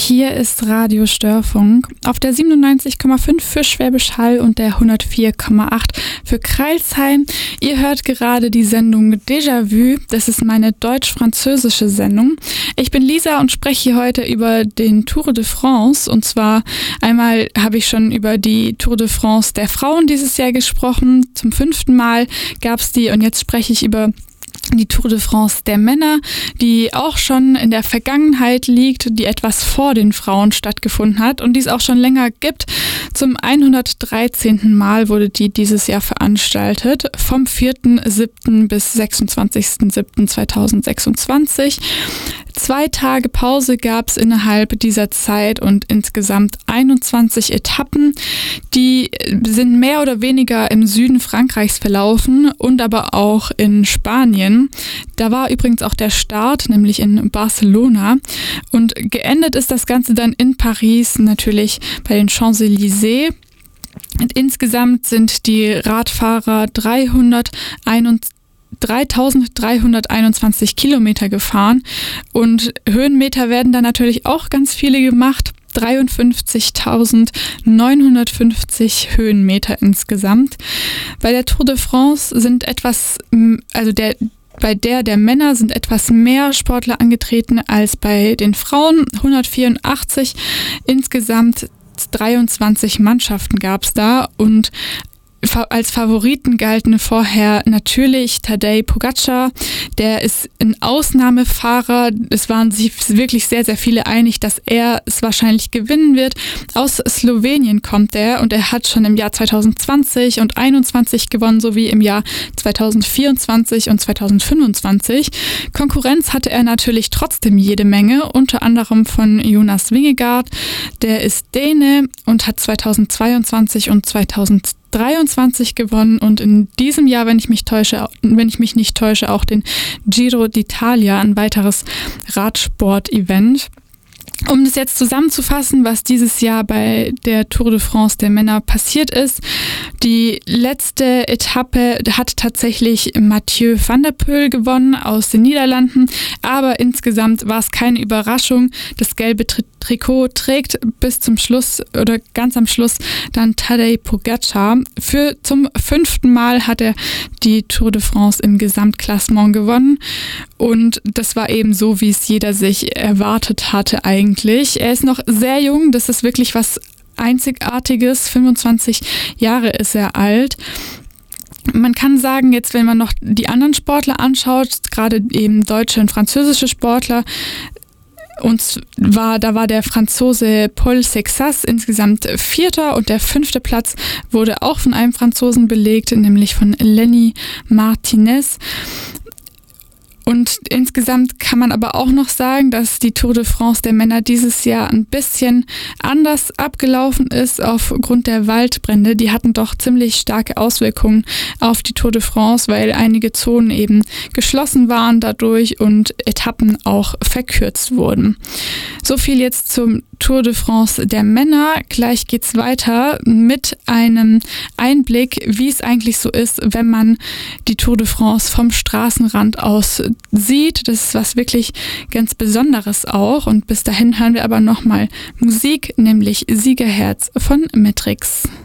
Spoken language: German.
Hier ist Radio Störfunk auf der 97,5 für Schwäbisch Hall und der 104,8 für Crailsheim. Ihr hört gerade die Sendung Déjà-vu. Das ist meine deutsch-französische Sendung. Ich bin Lisa und spreche hier heute über den Tour de France. Und zwar einmal habe ich schon über die Tour de France der Frauen dieses Jahr gesprochen. Zum 5. Mal gab es die und jetzt spreche ich über die Tour de France der Männer, die auch schon in der Vergangenheit liegt, die etwas vor den Frauen stattgefunden hat und die es auch schon länger gibt. Zum 113. Mal wurde die dieses Jahr veranstaltet, vom 4.7. bis 26.7.2026. 2 Tage Pause gab es innerhalb dieser Zeit und insgesamt 21 Etappen. Die sind mehr oder weniger im Süden Frankreichs verlaufen und aber auch in Spanien. Da war übrigens auch der Start, nämlich in Barcelona. Und geendet ist das Ganze dann in Paris, natürlich bei den Champs-Élysées. Und insgesamt sind die Radfahrer 3.321 Kilometer gefahren und Höhenmeter werden da natürlich auch ganz viele gemacht. 53.950 Höhenmeter insgesamt. Bei der Tour de France sind bei der Männer sind etwas mehr Sportler angetreten als bei den Frauen. 184, insgesamt 23 Mannschaften gab es da und als Favoriten galten vorher natürlich Tadej Pogačar, der ist ein Ausnahmefahrer. Es waren sich wirklich sehr, sehr viele einig, dass er es wahrscheinlich gewinnen wird. Aus Slowenien kommt er und er hat schon im Jahr 2020 und 2021 gewonnen, sowie im Jahr 2024 und 2025. Konkurrenz hatte er natürlich trotzdem jede Menge, unter anderem von Jonas Vingegaard. Der ist Däne und hat 2022 und 2023 gewonnen und in diesem Jahr, wenn ich mich nicht täusche, auch den Giro d'Italia, ein weiteres Radsport-Event. Um das jetzt zusammenzufassen, was dieses Jahr bei der Tour de France der Männer passiert ist. Die letzte Etappe hat tatsächlich Mathieu van der Poel gewonnen aus den Niederlanden, aber insgesamt war es keine Überraschung. Das gelbe Trikot trägt bis zum Schluss oder ganz am Schluss dann Tadej Pogačar. Zum 5. Mal hat er die Tour de France im Gesamtklassement gewonnen und das war eben so, wie es jeder sich erwartet hatte eigentlich. Er ist noch sehr jung, das ist wirklich was Einzigartiges, 25 Jahre ist er alt. Man kann sagen, jetzt wenn man noch die anderen Sportler anschaut, gerade eben deutsche und französische Sportler, da war der Franzose Paul Sexas insgesamt 4. und der 5. Platz wurde auch von einem Franzosen belegt, nämlich von Lenny Martinez. Und insgesamt kann man aber auch noch sagen, dass die Tour de France der Männer dieses Jahr ein bisschen anders abgelaufen ist aufgrund der Waldbrände. Die hatten doch ziemlich starke Auswirkungen auf die Tour de France, weil einige Zonen eben geschlossen waren dadurch und Etappen auch verkürzt wurden. So viel jetzt zum Tour de France der Männer. Gleich geht's weiter mit einem Einblick, wie es eigentlich so ist, wenn man die Tour de France vom Straßenrand aus sieht. Das ist was wirklich ganz Besonderes auch. Und bis dahin hören wir aber nochmal Musik, nämlich Siegerherz von Matrix.